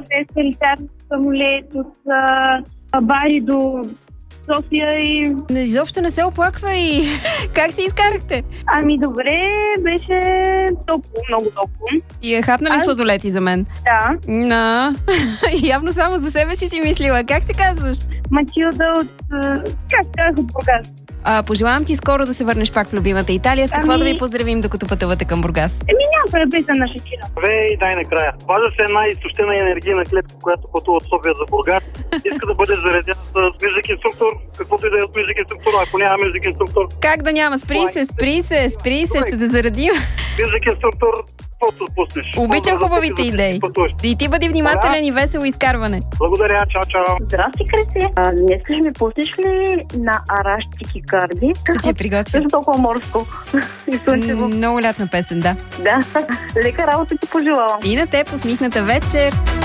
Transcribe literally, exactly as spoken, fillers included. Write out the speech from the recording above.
те са летяр самолет от а, Бари до София и... Изобщо не се оплаква и как се изкарахте? Ами добре, беше топло, много топло. И е хапнали Аз... сладолети за мен? Да. На. Явно само за себе си си мислила. Как се казваш? Матилда от... Как се казва, от Бургас. А, пожелавам ти скоро да се върнеш пак в любимата Италия. С какво ами... да ви поздравим, докато пътувате към Бургас? Еми няма пребита на Шакира. Ве и дай накрая. Важа се една изтощена енергийна клетка, която пътува от София за Бургас. Иска да бъде заредена с мюзик инструктор, каквото и да е от мюзик инструктор, ако няма мюзик инструктор. Как да няма? Спри се, спри се, спри се, ще те заредим. Мюзик инструктор, каквото пуснеш. Обичам хубавите идеи. И ти бъди внимателен и весело изкарване. Благодаря, чао, чао. Здрасти, Креси. Днес ще ми пуснеш ли на Аращики Карди? Да ти я приготвя. Също толкова морско и слънчево. Много лятна песен, да. Да. Лека работа ти пожелавам. И на теб, усмихната вечер.